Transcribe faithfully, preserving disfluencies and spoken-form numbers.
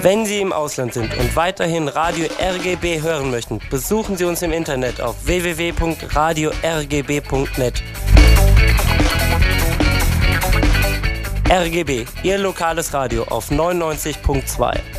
Wenn Sie im Ausland sind und weiterhin Radio R G B hören möchten, besuchen Sie uns im Internet auf w w w punkt radio r g b punkt net. R G B, Ihr lokales Radio auf neunundneunzig Komma zwei.